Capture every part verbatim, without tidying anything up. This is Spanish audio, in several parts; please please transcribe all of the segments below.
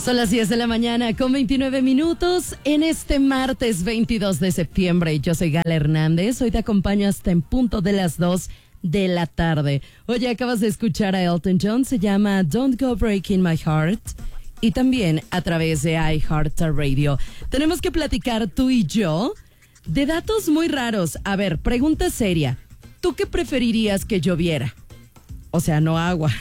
Son las diez de la mañana con veintinueve minutos en este martes veintidós de septiembre. Yo soy Gala Hernández, hoy te acompaño hasta en punto de las dos de la tarde. Oye, acabas de escuchar a Elton John, se llama Don't Go Breaking My Heart y también a través de iHeartRadio. Tenemos que platicar tú y yo de datos muy raros. A ver, pregunta seria, ¿tú qué preferirías que lloviera? O sea, no agua.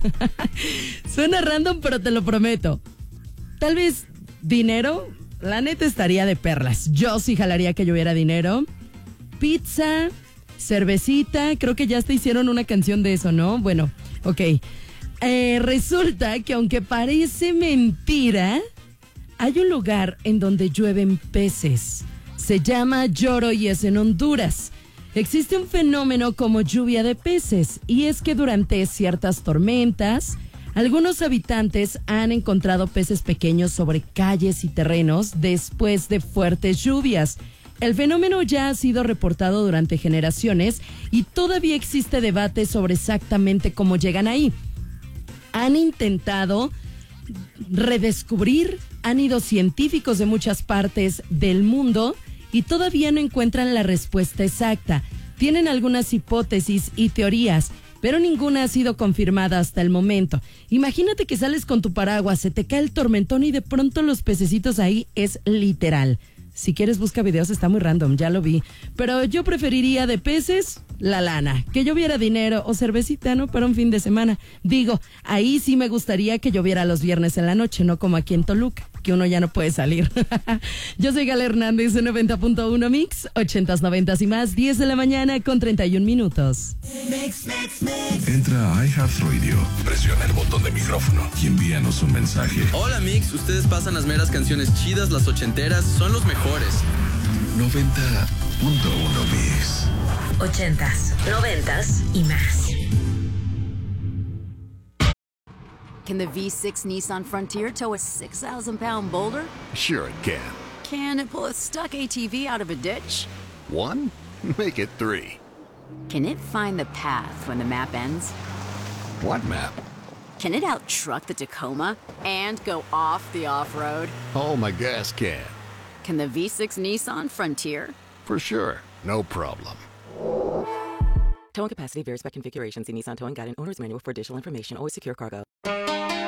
Suena random, pero te lo prometo. Tal vez dinero, la neta estaría de perlas. Yo sí jalaría que lloviera dinero. Pizza, cervecita, creo que ya hasta hicieron una canción de eso, ¿no? Bueno, ok. Eh, resulta que aunque parece mentira, hay un lugar en donde llueven peces. Se llama Lloro y es en Honduras. Existe un fenómeno como lluvia de peces, y es que durante ciertas tormentas, algunos habitantes han encontrado peces pequeños sobre calles y terrenos después de fuertes lluvias. El fenómeno ya ha sido reportado durante generaciones y todavía existe debate sobre exactamente cómo llegan ahí. Han intentado redescubrir, han ido científicos de muchas partes del mundo y todavía no encuentran la respuesta exacta. Tienen algunas hipótesis y teorías, pero ninguna ha sido confirmada hasta el momento. Imagínate que sales con tu paraguas, se te cae el tormentón y de pronto los pececitos ahí, es literal. Si quieres busca videos, está muy random, ya lo vi. Pero yo preferiría de peces, la lana. Que lloviera dinero o cervecita, ¿no? Para un fin de semana. Digo, ahí sí me gustaría que lloviera los viernes en la noche, no como aquí en Toluca, que uno ya no puede salir. Yo soy Gala Hernández en noventa punto uno Mix, ochentas, noventas y más, diez de la mañana con treinta y un minutos. Mix, mix, mix. Entra a iHeartRadio, presiona el botón de micrófono y envíanos un mensaje. Hola Mix, ustedes pasan las meras canciones chidas, las ochenteras, son los mejores. noventa punto uno Mix. Ochentas, noventas y más. Can the V six Nissan Frontier tow a six thousand pound boulder? Sure it can. Can it pull a stuck A T V out of a ditch? One? Make it three. Can it find the path when the map ends? What map? Can it out-truck the Tacoma and go off the off-road? Oh, my gas can. Can the V six Nissan Frontier? For sure. No problem. Towing capacity varies by configuration. See Nissan Towing Guide and Owner's Manual for additional information. Always secure cargo.